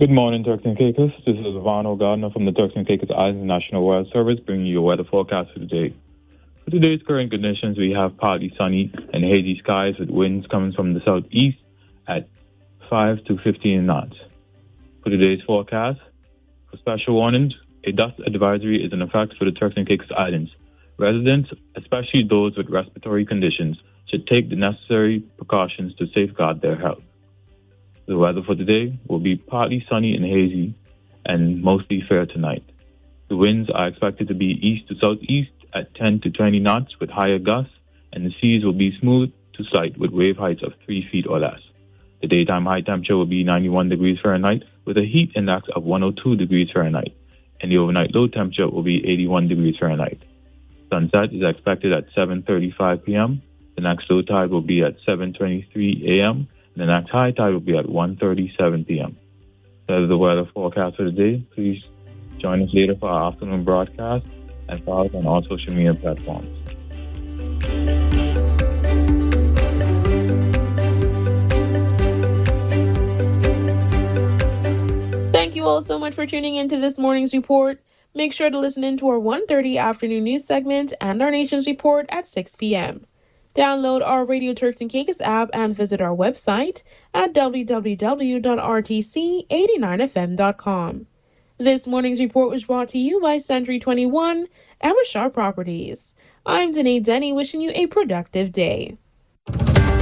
Good morning, Turks and Caicos. This is Ivano Gardner from the Turks and Caicos Islands National Weather Service bringing you a weather forecast for today. For today's current conditions, we have partly sunny and hazy skies with winds coming from the southeast at 5 to 15 knots. For today's forecast, for special warnings, a dust advisory is in effect for the Turks and Caicos Islands. Residents, especially those with respiratory conditions, should take the necessary precautions to safeguard their health. The weather for today will be partly sunny and hazy and mostly fair tonight. The winds are expected to be east to southeast at 10 to 20 knots with higher gusts, and the seas will be smooth to slight with wave heights of 3 feet or less. The daytime high temperature will be 91 degrees Fahrenheit with a heat index of 102 degrees Fahrenheit, and the overnight low temperature will be 81 degrees Fahrenheit. Sunset is expected at 7:35 p.m. The next low tide will be at 7:23 a.m. The next high tide will be at 1:37 p.m. That is the weather forecast for today. Please join us later for our afternoon broadcast and follow us on all social media platforms. Thank you all so much for tuning into this morning's report. Make sure to listen in to our 1:30 afternoon news segment and our nation's report at 6 p.m. Download our Radio Turks and Caicos app and visit our website at www.rtc89fm.com. This morning's report was brought to you by Century 21 and Rashard Properties. I'm Danae Denny, wishing you a productive day.